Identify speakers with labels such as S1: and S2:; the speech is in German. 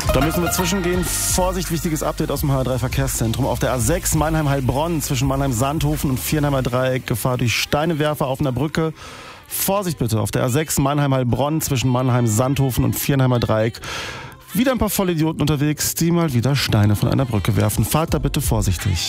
S1: Da müssen wir zwischengehen. Vorsicht, wichtiges Update aus dem HR3 Verkehrszentrum. Auf der A6 Mannheim-Heilbronn zwischen Mannheim-Sandhofen und Viernheimer Dreieck Gefahr durch Steinewerfer auf einer Brücke. Vorsicht bitte, auf der A6 Mannheim-Heilbronn zwischen Mannheim-Sandhofen und Viernheimer Dreieck. Wieder ein paar Vollidioten unterwegs, die mal wieder Steine von einer Brücke werfen. Fahrt da bitte vorsichtig.